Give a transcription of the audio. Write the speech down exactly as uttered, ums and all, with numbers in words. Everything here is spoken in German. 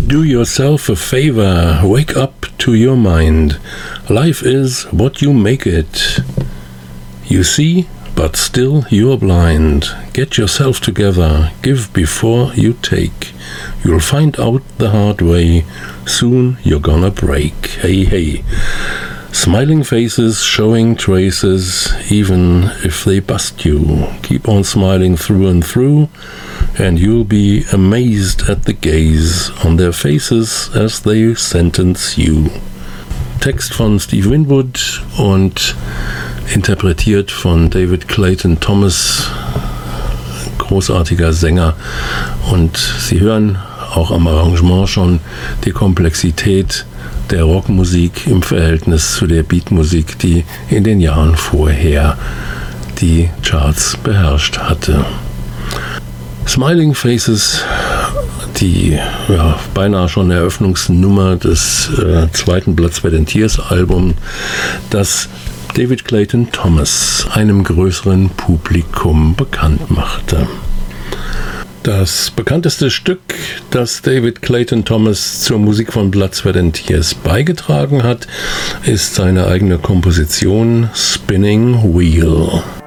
Do yourself a favor, wake up to your mind. Life is what you make it. You see, but still you're blind. Get yourself together, give before you take. You'll find out the hard way, soon you're gonna break. Hey, hey. Smiling faces showing traces, even if they bust you. Keep on smiling through and through, and you'll be amazed at the gaze on their faces as they sentence you. Text von Steve Winwood und interpretiert von David Clayton Thomas, großartiger Sänger. Und Sie hören auch am Arrangement schon die Komplexität der Rockmusik im Verhältnis zu der Beatmusik, die in den Jahren vorher die Charts beherrscht hatte. Smiling Faces, die ja, beinahe schon Eröffnungsnummer des äh, zweiten Blood, Sweat and Tears Album, das David Clayton Thomas einem größeren Publikum bekannt machte. Das bekannteste Stück, das David Clayton Thomas zur Musik von Blood, Sweat and Tears beigetragen hat, ist seine eigene Komposition Spinning Wheel.